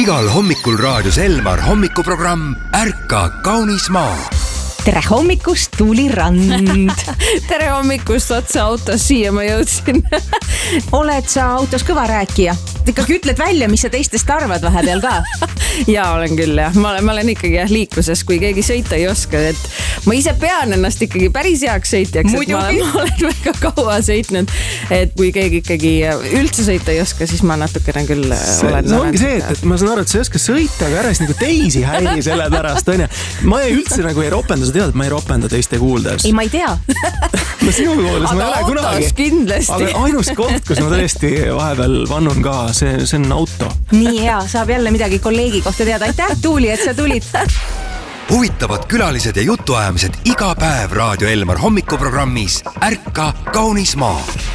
Igal hommikul raadios Elmar hommikuprogramm Ärka kaunis maa. Tere hommikust, Tuuli Rand. Tere hommikust, otsa autos siia ma jõudsin. Oled sa autos kõva rääkija? Ikkagi ütled välja, mis sa teistest arvad vahepeal ka? Jaa, olen küll jah. Ma olen ikkagi liikluses, kui keegi sõita ei oska. Et ma ise pean ennast ikkagi päris heaks sõitjaks. Ma olen väga kaua sõitnud. Et kui keegi ikkagi üldse sõita ei oska, siis ma natukene küll olen. See ongi see, et ma saan aru, et sa ei oska sõita, aga järjest nagu teisi häiri selle pärast. Ma üldse nagu ei ropenda, sa tead, et ma ei ropenda teiste kuuldes. Ei, ma ei tea. No sinu kuuldes ma ei ole kunagi. Kindlasti. Aga ainus koht, kus ma tõesti vahepeal vannun ka, see on auto. Nii hea, saab jälle midagi kolleegi kohta teada. Aitäh, Tuuli, et sa tulid. Huvitavad külalised ja jutuajamised iga päev Raadio Elmar hommikuprogrammis Ärka kaunis maa.